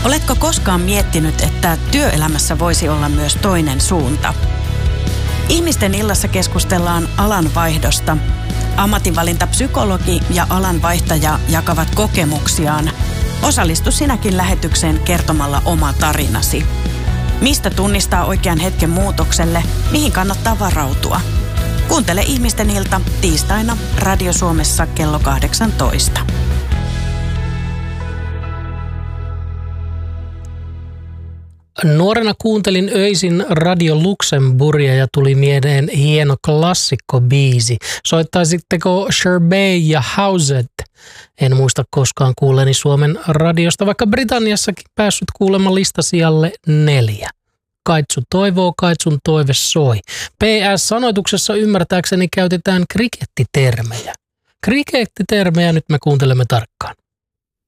Oletko koskaan miettinyt, että työelämässä voisi olla myös toinen suunta? Ihmisten illassa keskustellaan alanvaihdosta. Ammatinvalintapsykologi ja alanvaihtaja jakavat kokemuksiaan. Osallistu sinäkin lähetykseen kertomalla oma tarinasi. Mistä tunnistaa oikean hetken muutokselle, mihin kannattaa varautua? Kuuntele Ihmisten ilta tiistaina Radio Suomessa kello 18. Nuorena kuuntelin öisin Radio Luxemburgia ja tuli mieleen hieno klassikkobiisi. Soittaisitteko Sherbet ja Houset? En muista koskaan kuulleeni Suomen radiosta, vaikka Britanniassakin päässyt kuulemaan listasijalle 4. Kaitsu toivoo, kaitsun toive soi. PS-sanoituksessa ymmärtääkseni käytetään krikettitermejä. Krikettitermejä nyt me kuuntelemme tarkkaan.